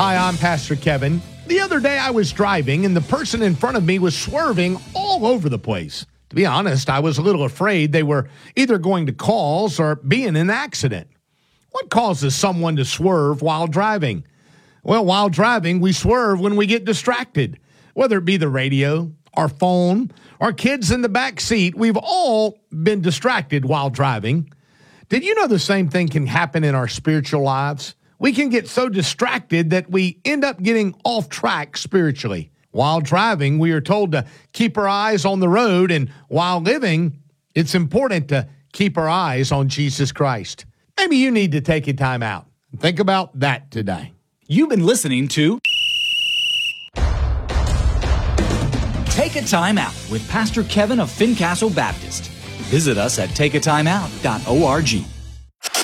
Hi, I'm Pastor Kevin. The other day I was driving and the person in front of me was swerving all over the place. To be honest, I was a little afraid they were either going to cause or be in an accident. What causes someone to swerve while driving? Well, while driving, we swerve when we get distracted. Whether it be the radio, our phone, our kids in the back seat, we've all been distracted while driving. Did you know the same thing can happen in our spiritual lives? We can get so distracted that we end up getting off track spiritually. While driving, we are told to keep our eyes on the road, and while living, it's important to keep our eyes on Jesus Christ. Maybe you need to take a time out and think about that today. You've been listening to Take a Time Out with Pastor Kevin of Fincastle Baptist. Visit us at takeatimeout.org.